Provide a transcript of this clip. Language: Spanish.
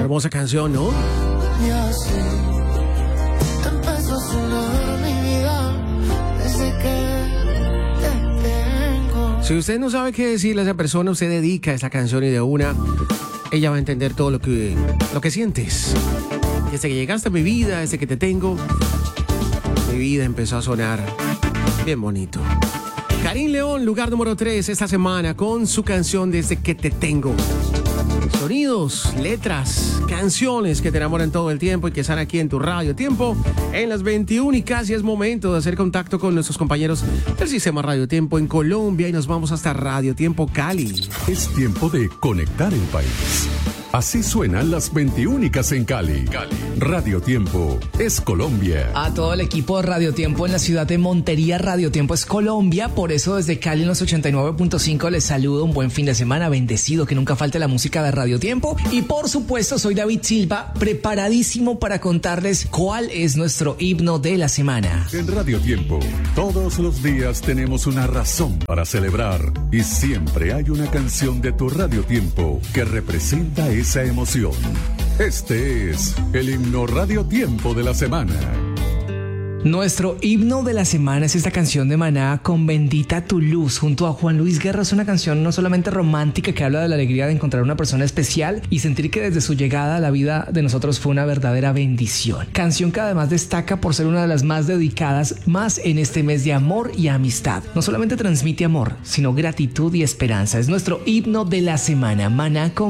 Hermosa canción, ¿no? Y así empezó a sonar mi vida desde que te tengo. Si usted no sabe qué decirle a esa persona, usted dedica esa canción y de una, ella va a entender todo lo que sientes. Desde que llegaste a mi vida, desde que te tengo, mi vida empezó a sonar bien bonito. Karim León, lugar número 3 esta semana con su canción Desde que te tengo. Sonidos, letras, canciones que te enamoran todo el tiempo y que están aquí en tu Radio Tiempo en las 21 y casi es momento de hacer contacto con nuestros compañeros del Sistema Radio Tiempo en Colombia y nos vamos hasta Radio Tiempo Cali. Es tiempo de conectar el país. Así suenan las 21 en Cali. Radio Tiempo es Colombia. A todo el equipo de Radio Tiempo en la ciudad de Montería, Radio Tiempo es Colombia. Por eso desde Cali en los 89.5 les saludo. Un buen fin de semana, bendecido, que nunca falte la música de Radio Tiempo. Y por supuesto soy David Silva, preparadísimo para contarles cuál es nuestro himno de la semana. En Radio Tiempo, todos los días tenemos una razón para celebrar. Y siempre hay una canción de tu Radio Tiempo que representa esa emoción. Este es el himno Radio Tiempo de la semana. Nuestro himno de la semana es esta canción de Maná, Con Bendita Tu Luz, junto a Juan Luis Guerra. Es una canción no solamente romántica que habla de la alegría de encontrar una persona especial y sentir que desde su llegada a la vida de nosotros fue una verdadera bendición. Canción que además destaca por ser una de las más dedicadas más en este mes de amor y amistad. No solamente transmite amor, sino gratitud y esperanza. Es nuestro himno de la semana, Maná, Con